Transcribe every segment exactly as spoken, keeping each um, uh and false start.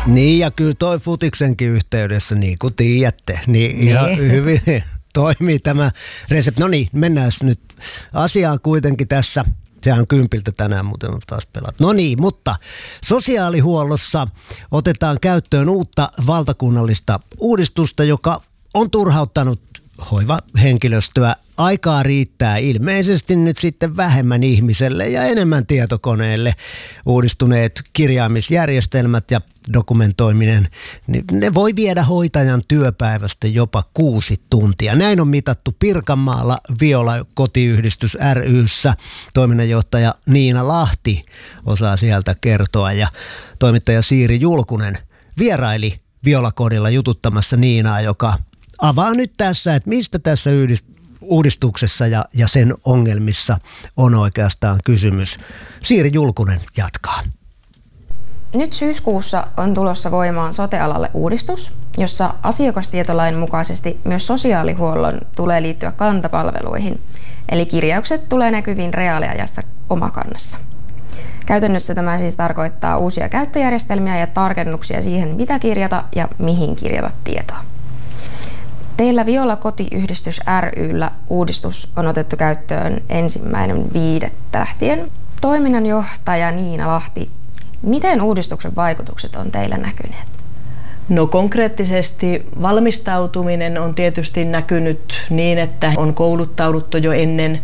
Niin ja kyllä toi futiksenkin yhteydessä, niin kuin tiedätte, niin niin. Ihan hyvin toimii tämä resepti. No niin, mennään nyt asiaan kuitenkin tässä. Sehän on kympiltä tänään, muuten on taas pelat. No niin, mutta sosiaalihuollossa otetaan käyttöön uutta valtakunnallista uudistusta, joka on turhauttanut hoivahenkilöstöä. Aikaa riittää ilmeisesti nyt sitten vähemmän ihmiselle ja enemmän tietokoneelle. Uudistuneet kirjaamisjärjestelmät ja dokumentoiminen, niin ne voi viedä hoitajan työpäivästä jopa kuusi tuntia. Näin on mitattu Pirkanmaalla Viola Kotiyhdistys ry:ssä. Toiminnanjohtaja Niina Lahti osaa sieltä kertoa ja toimittaja Siiri Julkunen vieraili Viola Kodilla jututtamassa Niinaa, joka avaa nyt tässä, että mistä tässä uudistuksessa ja, ja sen ongelmissa on oikeastaan kysymys. Siiri Julkunen jatkaa. Nyt syyskuussa on tulossa voimaan sote-alalle uudistus, jossa asiakastietolain mukaisesti myös sosiaalihuollon tulee liittyä kantapalveluihin, eli kirjaukset tulee näkyviin reaaliajassa Omakannassa. Käytännössä tämä siis tarkoittaa uusia käyttöjärjestelmiä ja tarkennuksia siihen, mitä kirjata ja mihin kirjata tietoa. Teillä Viola Kotiyhdistys ry:llä uudistus on otettu käyttöön ensimmäinen viidettä lähtien. Toiminnanjohtaja Niina Lahti, miten uudistuksen vaikutukset on teillä näkyneet? No konkreettisesti valmistautuminen on tietysti näkynyt niin, että on kouluttauduttu jo ennen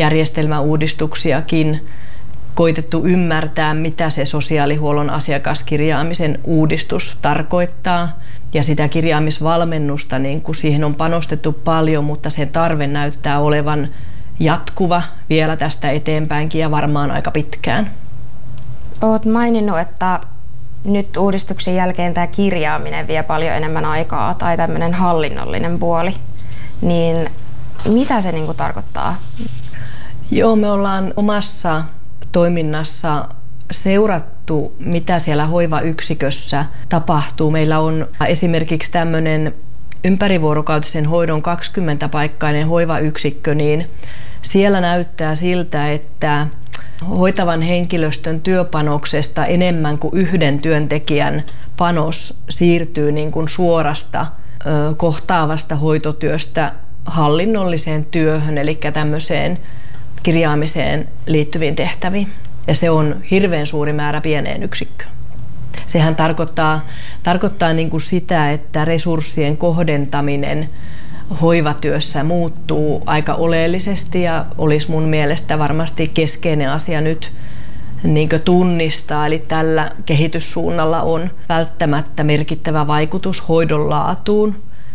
järjestelmäuudistuksiakin, koitettu ymmärtää, mitä se sosiaalihuollon asiakaskirjaamisen uudistus tarkoittaa. Ja sitä kirjaamisvalmennusta, niin kun siihen on panostettu paljon, mutta sen tarve näyttää olevan jatkuva vielä tästä eteenpäinkin ja varmaan aika pitkään. Olet maininnut, että nyt uudistuksen jälkeen tämä kirjaaminen vie paljon enemmän aikaa tai tämmöinen hallinnollinen puoli. Niin mitä se niin kuin tarkoittaa? Joo, me ollaan omassa toiminnassa seurattu, mitä siellä hoivayksikössä tapahtuu. Meillä on esimerkiksi tämmöinen ympärivuorokautisen hoidon kaksikymmentä-paikkainen hoivayksikkö, niin siellä näyttää siltä, että hoitavan henkilöstön työpanoksesta enemmän kuin yhden työntekijän panos siirtyy niin kuin suorasta ö, kohtaavasta hoitotyöstä hallinnolliseen työhön, eli tämmöiseen kirjaamiseen liittyviin tehtäviin. Ja se on hirveän suuri määrä pieneen yksikköön. Sehän tarkoittaa, tarkoittaa niin kuin sitä, että resurssien kohdentaminen hoivatyössä muuttuu aika oleellisesti ja olisi mun mielestä varmasti keskeinen asia nyt niin kuin tunnistaa. Eli tällä kehityssuunnalla on välttämättä merkittävä vaikutus hoidon laatuun.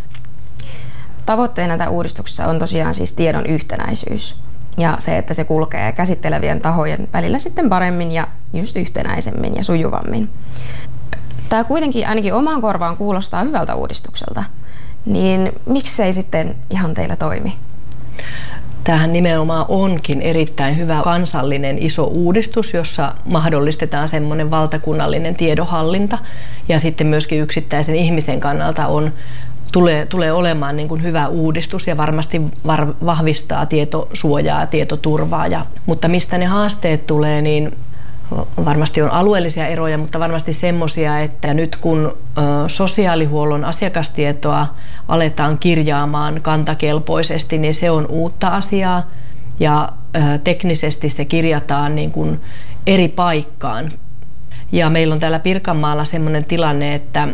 Tavoitteena tässä uudistuksessa on tosiaan siis tiedon yhtenäisyys. Ja se, että se kulkee käsittelevien tahojen välillä sitten paremmin ja just yhtenäisemmin ja sujuvammin. Tämä kuitenkin ainakin omaan korvaan kuulostaa hyvältä uudistukselta. Niin miksei sitten ihan teillä toimi? Tämähän nimenomaan onkin erittäin hyvä kansallinen iso uudistus, jossa mahdollistetaan semmoinen valtakunnallinen tiedonhallinta. Ja sitten myöskin yksittäisen ihmisen kannalta on Tulee, tulee olemaan niin kuin hyvä uudistus ja varmasti var, vahvistaa tietosuojaa ja tietoturvaa. Ja, mutta mistä ne haasteet tulee, niin varmasti on alueellisia eroja, mutta varmasti semmoisia, että nyt kun ö, sosiaalihuollon asiakastietoa aletaan kirjaamaan kantakelpoisesti, niin se on uutta asiaa ja ö, teknisesti se kirjataan niin kuin eri paikkaan. Ja meillä on täällä Pirkanmaalla semmoinen tilanne, että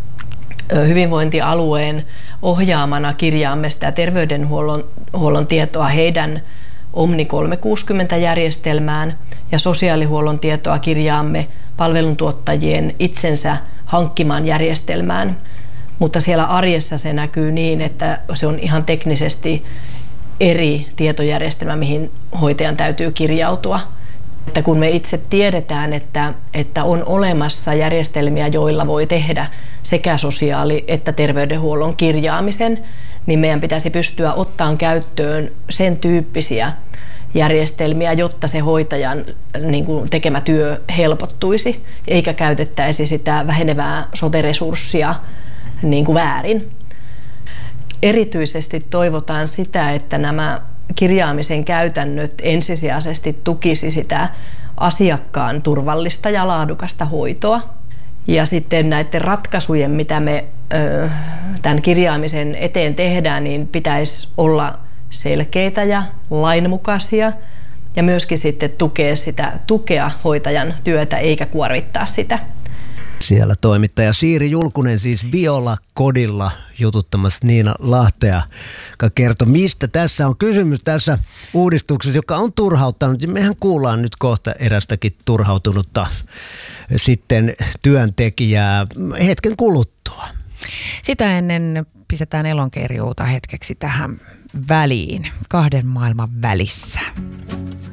hyvinvointialueen ohjaamana kirjaamme sitä terveydenhuollon huollon tietoa heidän Omni kolmesataakuusikymmentä-järjestelmään ja sosiaalihuollon tietoa kirjaamme palveluntuottajien itsensä hankkimaan järjestelmään. Mutta siellä arjessa se näkyy niin, että se on ihan teknisesti eri tietojärjestelmä, mihin hoitajan täytyy kirjautua. Että kun me itse tiedetään, että, että on olemassa järjestelmiä, joilla voi tehdä sekä sosiaali- että terveydenhuollon kirjaamisen, niin meidän pitäisi pystyä ottamaan käyttöön sen tyyppisiä järjestelmiä, jotta se hoitajan niin kuin tekemä työ helpottuisi, eikä käytettäisi sitä vähenevää sote-resurssia niin kuin väärin. Erityisesti toivotaan sitä, että nämä kirjaamisen käytännöt ensisijaisesti tukisi sitä asiakkaan turvallista ja laadukasta hoitoa. Ja sitten näiden ratkaisujen, mitä me ö, tämän kirjaamisen eteen tehdään, niin pitäisi olla selkeitä ja lainmukaisia ja myöskin sitten tukea, sitä, tukea hoitajan työtä eikä kuormittaa sitä. Siellä toimittaja Siiri Julkunen siis Viola-kodilla jututtamassa Niina Lahtea, joka kertoi, mistä tässä on kysymys tässä uudistuksessa, joka on turhauttanut. Mehän kuullaan nyt kohta erästäkin turhautunutta sitten työntekijää hetken kuluttua. Sitä ennen pistetään Elonkerjuuta hetkeksi tähän väliin, kahden maailman välissä.